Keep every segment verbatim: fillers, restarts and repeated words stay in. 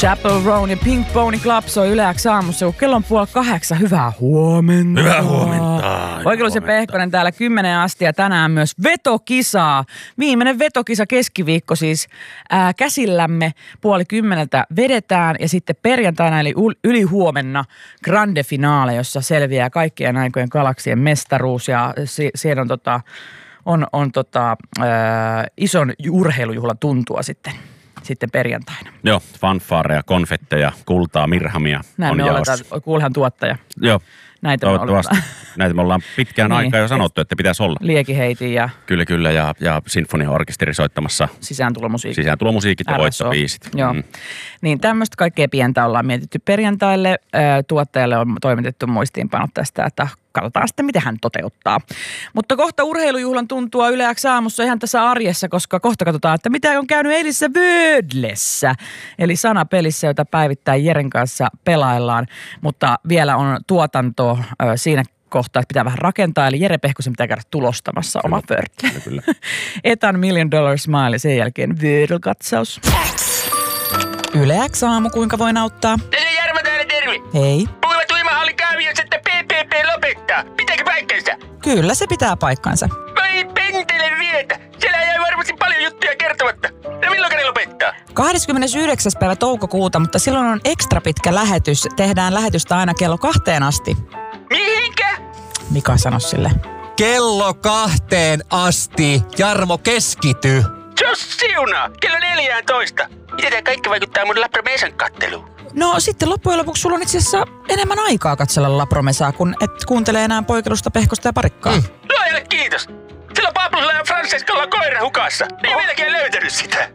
Chapel Roan ja Pink Pony Club soi Yle X aamussa, kun kello on puoli kahdeksan. Hyvää huomenta. Hyvää huomenta. Oikeus ja Pehkonen täällä kymmenen asti ja tänään myös vetokisaa. Viimeinen vetokisa keskiviikko siis ää, käsillämme puoli kymmeneltä vedetään ja sitten perjantaina eli yli huomenna grande finale, jossa selviää kaikkien aikojen galaksien mestaruus ja si- siellä on, tota, on, on tota, ää, ison urheilujuhlan tuntua sitten. Sitten perjantaina. Joo, fanfaareja, konfetteja, kultaa, mirhamia. Näin on me jaossa. oletaan, kuulhan tuottaja. Joo, Näitä me toivottavasti. oletaan. Näitä me ollaan pitkään Niin. aikaa jo sanottu, että pitäisi olla. Liekiheitin ja Kyllä, kyllä, ja, ja sinfoniaorkesteri soittamassa sisääntulomusiikki. sisääntulomusiikit ja R S O. voittobiisit. Joo. Mm. Niin tämmöistä kaikkea pientä ollaan mietitty perjantaille. Tuottajalle on toimitettu muistiinpanot tästä, että katsotaan sitten, miten hän toteuttaa. Mutta kohta urheilujuhlan tuntua Yle X aamussa ihan tässä arjessa, koska kohta katsotaan, että mitä on käynyt eilisessä Wordlessä. Eli sanapelissä, jota päivittäin Jeren kanssa pelaillaan. Mutta vielä on tuotanto ö, siinä kohtaa, että pitää vähän rakentaa. Eli Jere Pehkosen pitää käydä tulostamassa oma Wordle. Kyllä, kyllä. Etan Million Dollar Smile, sen jälkeen Wordle-katsaus. Yle X aamu, kuinka voin auttaa? Tässä on Jarmo täällä, terve. Hei. Puhuvat uimahallin kaaviossa, että P P P lopettaa. Pitääkö paikkansa? Kyllä se pitää paikkansa. Vai pentele vietä. Siellä jäi varmasti paljon juttuja kertomatta. No milloin ne lopettaa? kahdeskymmenesyhdeksäs päivä toukokuuta, mutta silloin on ekstra pitkä lähetys. Tehdään lähetystä aina kello kahteen asti. Mihinkä? Mika sanoi sille. Kello kahteen asti. Jarmo, keskity. Jos siunaa, kello neljätoista. Miten tää kaikki vaikuttaa mun Lapromesan katteluun? No sitten loppujen lopuksi sulla on itse asiassa enemmän aikaa katsella Lapromesaa, kun et kuuntele enää Poikelusta, Pehkosta ja Parikkaa. Mm. Luojalle kiitos. Silloin Pablolla ja Francescalla on koira hukassa. Ei vieläkään löytänyt sitä.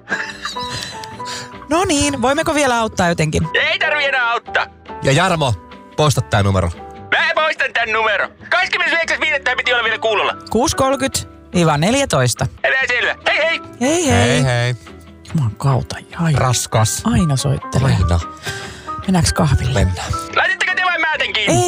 No niin, voimmeko vielä auttaa jotenkin? Ei tarvi enää auttaa. Ja Jarmo, poista tää numero. Mä poistan tän numero. kahdeskymmenesyhdeksäs viidettä piti olla vielä kuulolla. kuusi kolmekymmentä neljätoista. Älä selvä. Hei hei. Hei hei. Hei hei. Jumalan kautta. Ai, Raskas. aina soittelee. Aina. Mennäänkö kahville? Mennään. Laitatteko te vai mä tän kiinni? Ei.